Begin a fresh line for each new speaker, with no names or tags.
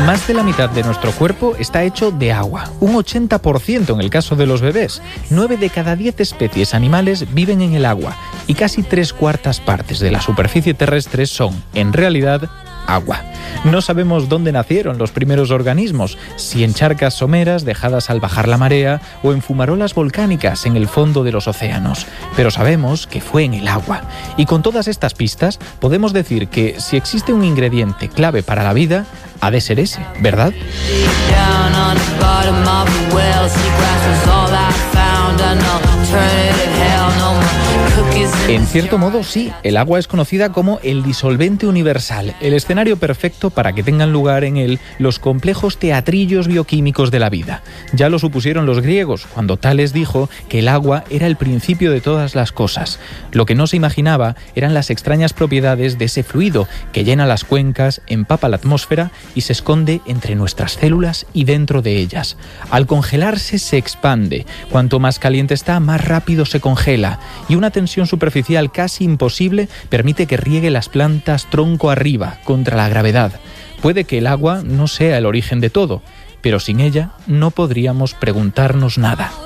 Más de la mitad de nuestro cuerpo está hecho de agua, un 80% en el caso de los bebés. 9 de cada 10 especies animales viven en el agua y casi 3/4 partes de la superficie terrestre son, en realidad, agua. No sabemos dónde nacieron los primeros organismos, si en charcas someras dejadas al bajar la marea o en fumarolas volcánicas en el fondo de los océanos, pero sabemos que fue en el agua. Y con todas estas pistas podemos decir que si existe un ingrediente clave para la vida, ha de ser ese, ¿verdad? En cierto modo, sí, el agua es conocida como el disolvente universal, el escenario perfecto para que tengan lugar en él los complejos teatrillos bioquímicos de la vida. Ya lo supusieron los griegos, cuando Tales dijo que el agua era el principio de todas las cosas. Lo que no se imaginaba eran las extrañas propiedades de ese fluido que llena las cuencas, empapa la atmósfera y se esconde entre nuestras células y dentro de ellas. Al congelarse se expande. Cuanto más caliente está, más rápido se congela. Y una tensión superficial casi imposible permite que riegue las plantas tronco arriba, contra la gravedad. Puede que el agua no sea el origen de todo, pero sin ella no podríamos preguntarnos nada.